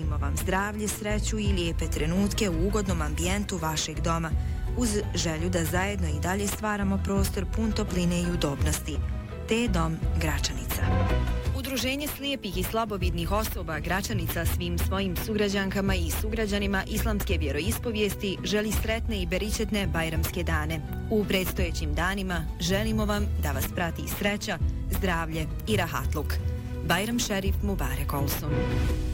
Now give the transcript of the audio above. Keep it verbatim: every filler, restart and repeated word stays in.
želimo vam zdravlje, sreću i lijepe trenutke u ugodnom ambijentu vašeg doma, uz želju da zajedno i dalje stvaramo prostor pun topline i udobnosti. T-Dom Gračanica. Udruženje slijepih i slabovidnih osoba Gračanica svim svojim sugrađankama i sugrađanima islamske vjeroispovijesti želi sretne i beričetne bajramske dane. U predstojećim danima želimo vam da vas prati sreća, zdravlje i rahatluk. Bajram Šerif Mubarek Olsun.